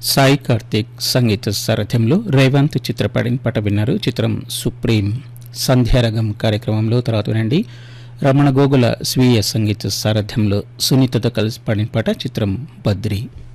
సాయి కార్తిక్ సంగీత సారథ్యంలో రేవంత్ చిత్రపడిన పాట విన్నారు. చిత్రం సుప్రీం. సంధ్యారగం కార్యక్రమంలో తర్వాత వినండి రమణ గోగుల స్వీయ సంగీత సారథ్యంలో సునీతతో కలిసి పాడిన పాట చిత్రం బద్రి.